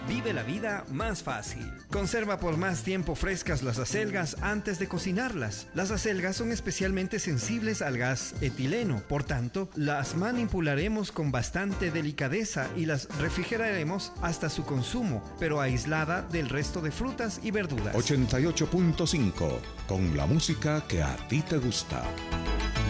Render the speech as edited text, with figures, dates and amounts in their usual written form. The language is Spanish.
Vive la vida más fácil. Conserva por más tiempo frescas las acelgas antes de cocinarlas. Las acelgas son especialmente sensibles al gas etileno, por tanto, las manipularemos con bastante delicadeza y las refrigeraremos hasta su consumo, pero aislada del resto de frutas y verduras. 88.5, con la música que a ti te gusta.